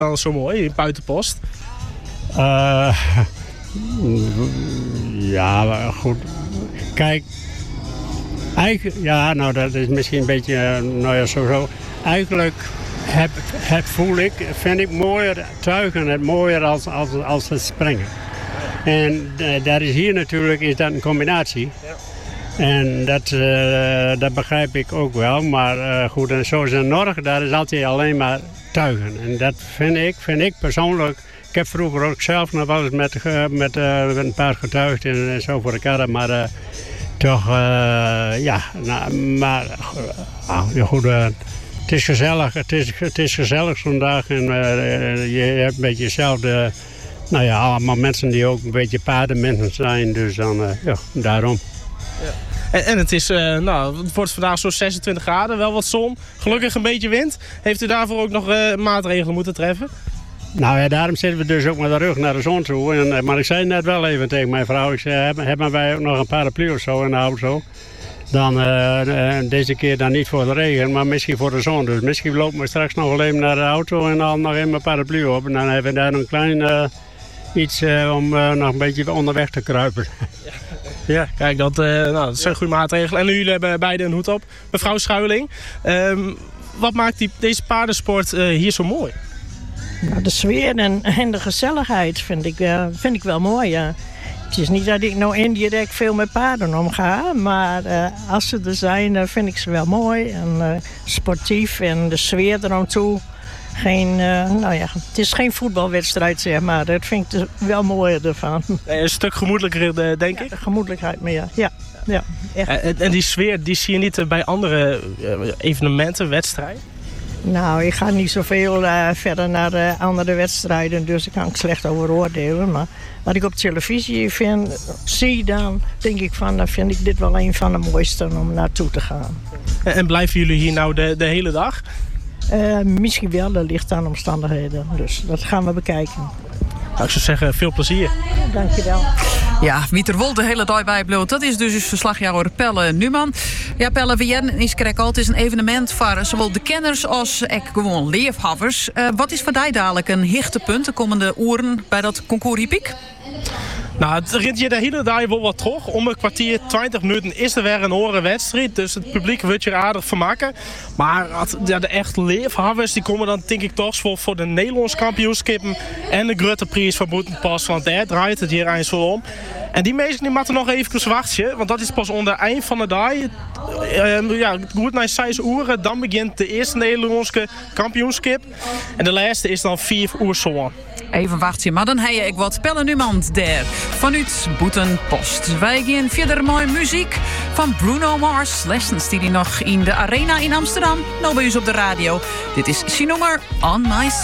dan zo mooi in buitenpost? Ja, goed. Kijk, eigenlijk, ja, nou dat is misschien een beetje, nou ja, zo. Eigenlijk vind ik mooier tuigen het mooier als het springen. En daar is hier natuurlijk is dat een combinatie. Ja. En dat begrijp ik ook wel. Maar goed, en zoals in Norg, daar is altijd alleen maar tuigen. En dat vind ik persoonlijk. Ik heb vroeger ook zelf nog wel eens met een paar getuigd en zo voor de karre. Maar toch, ja. Nou, maar goed, het is gezellig. Het is gezellig zo'n dag. En je hebt een beetje hetzelfde. Nou ja, allemaal mensen die ook een beetje paardenmensen zijn. Dus dan, ja, daarom. Ja. En het is, het wordt vandaag zo'n 26 graden, wel wat zon. Gelukkig een beetje wind. Heeft u daarvoor ook nog maatregelen moeten treffen? Nou ja, daarom zitten we dus ook met de rug naar de zon toe. Maar ik zei net wel even tegen mijn vrouw, ik zei, hebben wij ook nog een paraplu of zo in de auto? Dan deze keer dan niet voor de regen, maar misschien voor de zon. Dus misschien lopen we straks nog wel even naar de auto en dan nog even mijn paraplu op. En dan hebben we daar een klein iets om nog een beetje onderweg te kruipen. Ja, kijk, dat zijn goede maatregelen. En jullie hebben beide een hoed op. Mevrouw Schuiling, wat maakt deze paardensport hier zo mooi? Nou, de sfeer en de gezelligheid vind ik wel mooi, ja. Het is niet dat ik nou indirect veel met paarden omga, maar als ze er zijn, vind ik ze wel mooi en sportief en de sfeer er aan toe. Het is geen voetbalwedstrijd, zeg maar. Dat vind ik wel mooier ervan. Een stuk gemoedelijker, denk ik? De gemoedelijkheid meer, ja, echt. En die sfeer, die zie je niet bij andere evenementen, wedstrijden? Nou, ik ga niet zoveel verder naar andere wedstrijden, dus ik kan ik slecht over oordelen. Maar wat ik op televisie zie, dan denk ik dan vind ik dit wel een van de mooiste om naartoe te gaan. En blijven jullie hier nou de hele dag? Misschien wel, dat ligt aan omstandigheden. Dus dat gaan we bekijken. Nou, ik zou zeggen, veel plezier. Dankjewel. Ja, wie er wel de hele dag bij bloot, dat is dus verslagjouwer Pelle Numan. Ja, Pelle, WN is altijd een evenement voor zowel de kenners als gewoon leefhavers. Wat is voor jou dadelijk een hichtepunt de komende uren bij dat concours hippiek? Nou, het rint je de hele dag wel wat terug. Om een kwartier, 20 minuten is er weer een orenwedstrijd. Dus het publiek wordt je aardig vermaken. Maar de echte leefhavers die komen dan denk ik toch voor de Nederlands kampioenschappen en de grote prijs van Boetenpas. Want daar draait het hier eens wel om. En die mensen die moeten nog even wachten. Want dat is pas onder het eind van de dag. Goed na 6 uur. Dan begint de eerste Nederlandse kampioenschap. En de laatste is dan 4 uur zo. Even wachten, maar dan heb ik wat Pelle Numan daar vanuit Boetenpost. Wij gaan verder mooie muziek van Bruno Mars. Lessons die hij nog in de Arena in Amsterdam. Nou bij ons op de radio. Dit is zijn nummer On My Side.